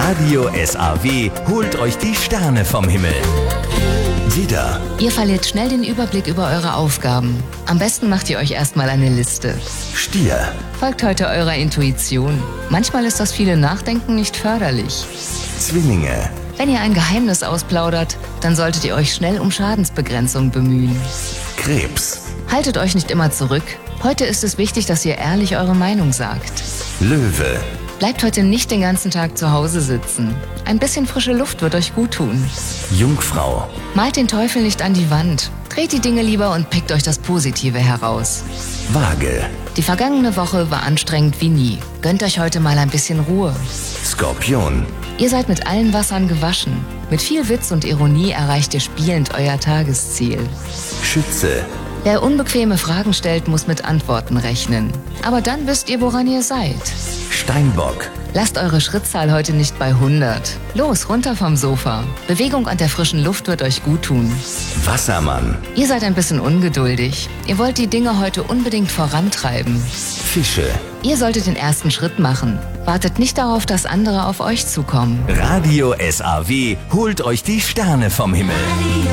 Radio SAW holt euch die Sterne vom Himmel. Widder, Ihr verliert schnell den Überblick über eure Aufgaben. Am besten macht ihr euch erstmal eine Liste. Stier, Folgt heute eurer Intuition. Manchmal ist das viele Nachdenken nicht förderlich. Zwillinge, Wenn ihr ein Geheimnis ausplaudert, dann solltet ihr euch schnell um Schadensbegrenzung bemühen. Krebs, Haltet euch nicht immer zurück. Heute ist es wichtig, dass ihr ehrlich eure Meinung sagt. Löwe, Bleibt heute nicht den ganzen Tag zu Hause sitzen. Ein bisschen frische Luft wird euch gut tun. Jungfrau, Malt den Teufel nicht an die Wand. Dreht die Dinge lieber und pickt euch das Positive heraus. Waage, Die vergangene Woche war anstrengend wie nie. Gönnt euch heute mal ein bisschen Ruhe. Skorpion, Ihr seid mit allen Wassern gewaschen. Mit viel Witz und Ironie erreicht ihr spielend euer Tagesziel. Schütze, Wer unbequeme Fragen stellt, muss mit Antworten rechnen. Aber dann wisst ihr, woran ihr seid. Steinbock, Lasst eure Schrittzahl heute nicht bei 100. Los, runter vom Sofa. Bewegung an der frischen Luft wird euch gut tun. Wassermann, Ihr seid ein bisschen ungeduldig. Ihr wollt die Dinge heute unbedingt vorantreiben. Fische. Ihr solltet den ersten Schritt machen. Wartet nicht darauf, dass andere auf euch zukommen. Radio SAW holt euch die Sterne vom Himmel.